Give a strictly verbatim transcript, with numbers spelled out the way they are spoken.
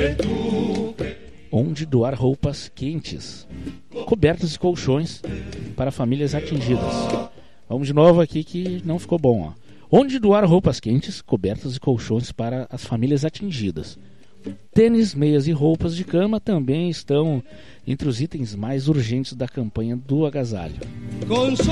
Onde doar roupas quentes, cobertas e colchões para famílias atingidas. Vamos de novo aqui que não ficou bom, ó. Onde doar roupas quentes, cobertas e colchões para as famílias atingidas. Tênis, meias e roupas de cama também estão entre os itens mais urgentes da campanha do agasalho.